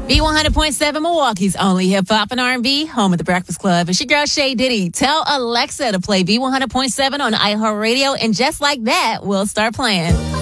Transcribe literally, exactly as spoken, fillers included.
B one hundred point seven Milwaukee's only hip-hop and R and B, home of the Breakfast Club. It's your girl, Shay Diddy. Tell Alexa to play B one hundred point seven on iHeartRadio, and just like that, we'll start playing.